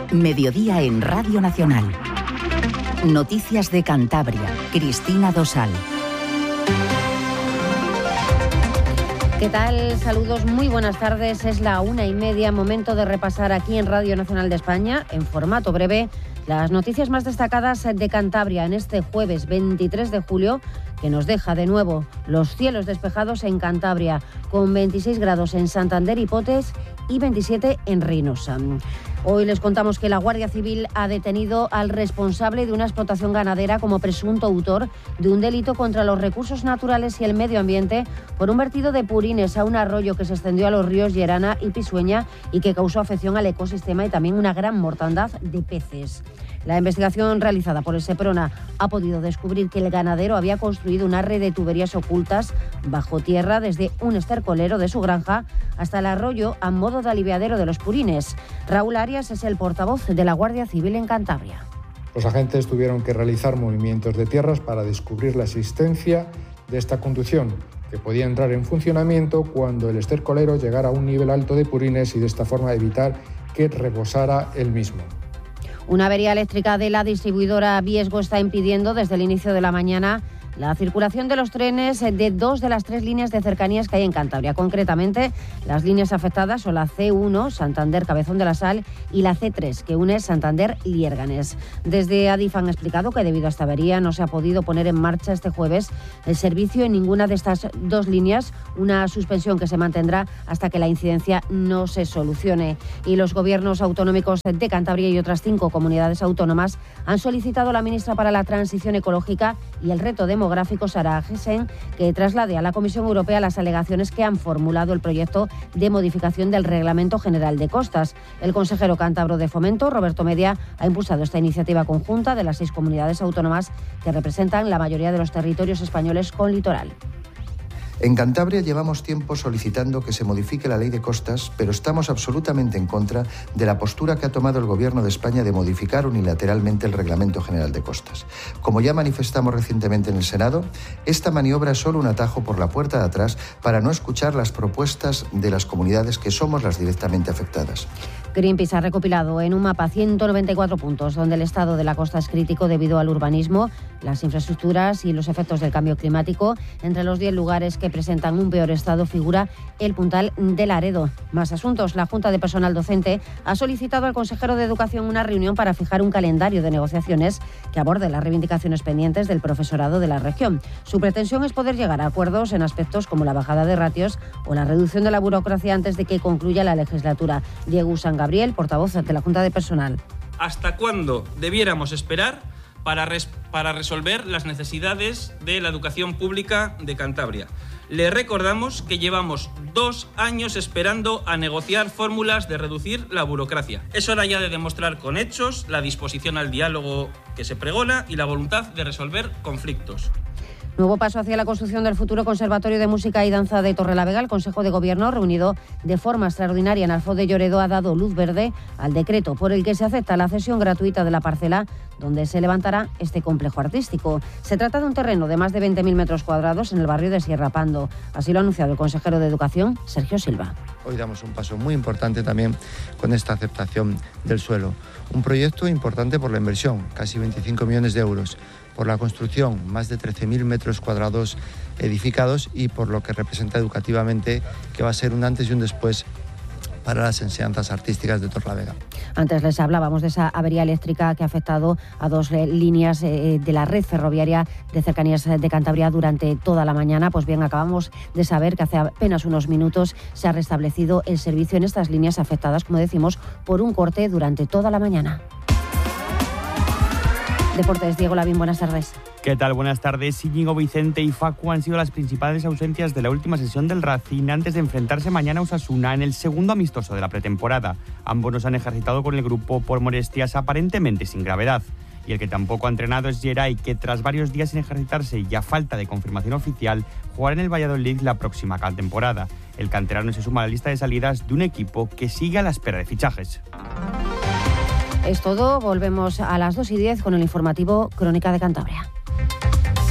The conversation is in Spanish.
Mediodía en Radio Nacional. Noticias de Cantabria. Cristina Dosal. ¿Qué tal? Saludos, muy buenas tardes. Es la 1:30, momento de repasar aquí en Radio Nacional de España, en formato breve, las noticias más destacadas de Cantabria en este jueves 23 de julio, que nos deja de nuevo los cielos despejados en Cantabria, con 26 grados en Santander y Potes y 27 en Reynosa. Hoy les contamos que la Guardia Civil ha detenido al responsable de una explotación ganadera como presunto autor de un delito contra los recursos naturales y el medio ambiente por un vertido de purines a un arroyo que se extendió a los ríos Llerana y Pisueña y que causó afección al ecosistema y también una gran mortandad de peces. La investigación realizada por el Seprona ha podido descubrir que el ganadero había construido una red de tuberías ocultas bajo tierra desde un estercolero de su granja hasta el arroyo a modo de aliviadero de los purines. Raúl Arias es el portavoz de la Guardia Civil en Cantabria. Los agentes tuvieron que realizar movimientos de tierras para descubrir la existencia de esta conducción, que podía entrar en funcionamiento cuando el estercolero llegara a un nivel alto de purines y de esta forma evitar que rebosara el mismo. Una avería eléctrica de la distribuidora Viesgo está impidiendo desde el inicio de la mañana la circulación de los trenes de 2 de las 3 líneas de cercanías que hay en Cantabria. Concretamente, las líneas afectadas son la C1, Santander-Cabezón de la Sal, y la C3, que une Santander-Liérganes. Desde Adif han explicado que debido a esta avería no se ha podido poner en marcha este jueves el servicio en ninguna de estas 2 líneas, una suspensión que se mantendrá hasta que la incidencia no se solucione. Y los gobiernos autonómicos de Cantabria y otras 5 comunidades autónomas han solicitado a la ministra para la Transición Ecológica y el Reto Demográfico, Sara Gessen, que traslade a la Comisión Europea las alegaciones que han formulado el proyecto de modificación del Reglamento General de Costas. El consejero cántabro de Fomento, Roberto Media, ha impulsado esta iniciativa conjunta de las 6 comunidades autónomas que representan la mayoría de los territorios españoles con litoral. En Cantabria llevamos tiempo solicitando que se modifique la ley de costas, pero estamos absolutamente en contra de la postura que ha tomado el Gobierno de España de modificar unilateralmente el Reglamento General de Costas. Como ya manifestamos recientemente en el Senado, esta maniobra es solo un atajo por la puerta de atrás para no escuchar las propuestas de las comunidades que somos las directamente afectadas. Greenpeace ha recopilado en un mapa 194 puntos donde el estado de la costa es crítico debido al urbanismo, las infraestructuras y los efectos del cambio climático. Entre los 10 lugares que presentan un peor estado figura el Puntal de Laredo. Más asuntos. La Junta de Personal Docente ha solicitado al consejero de Educación una reunión para fijar un calendario de negociaciones que aborde las reivindicaciones pendientes del profesorado de la región. Su pretensión es poder llegar a acuerdos en aspectos como la bajada de ratios o la reducción de la burocracia antes de que concluya la legislatura. Diego San Gabriel, portavoz de la Junta de Personal. ¿Hasta cuándo debiéramos esperar para resolver las necesidades de la educación pública de Cantabria? Le recordamos que llevamos 2 años esperando a negociar fórmulas de reducir la burocracia. Es hora ya de demostrar con hechos la disposición al diálogo que se pregona y la voluntad de resolver conflictos. Nuevo paso hacia la construcción del futuro Conservatorio de Música y Danza de Torrelavega. El Consejo de Gobierno, reunido de forma extraordinaria en Alfoz de Lloredo, ha dado luz verde al decreto por el que se acepta la cesión gratuita de la parcela donde se levantará este complejo artístico. Se trata de un terreno de más de 20.000 metros cuadrados en el barrio de Sierra Pando. Así lo ha anunciado el consejero de Educación, Sergio Silva. Hoy damos un paso muy importante también con esta aceptación del suelo. Un proyecto importante por la inversión, casi 25 millones de euros. Por la construcción, más de 13.000 metros cuadrados edificados y por lo que representa educativamente, que va a ser un antes y un después para las enseñanzas artísticas de Torrelavega. Antes les hablábamos de esa avería eléctrica que ha afectado a 2 líneas de la red ferroviaria de cercanías de Cantabria durante toda la mañana. Pues bien, acabamos de saber que hace apenas unos minutos se ha restablecido el servicio en estas líneas afectadas, como decimos, por un corte durante toda la mañana. Deportes, Diego Lavín, buenas tardes. ¿Qué tal? Buenas tardes. Íñigo, Vicente y Facu han sido las principales ausencias de la última sesión del Racing antes de enfrentarse mañana a Osasuna en el segundo amistoso de la pretemporada. Ambos nos han ejercitado con el grupo por molestias aparentemente sin gravedad. Y el que tampoco ha entrenado es Geray, que tras varios días sin ejercitarse y a falta de confirmación oficial, jugará en el Valladolid la próxima temporada. El canterano se suma a la lista de salidas de un equipo que sigue a la espera de fichajes. Es todo, volvemos a las 2:10 con el informativo Crónica de Cantabria.